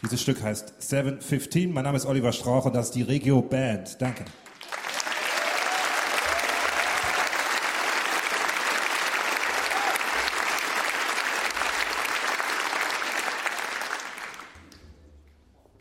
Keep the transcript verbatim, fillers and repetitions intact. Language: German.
Dieses Stück heißt seven fifteen. Mein Name ist Oliver Strauch und das ist die Regio Band. Danke.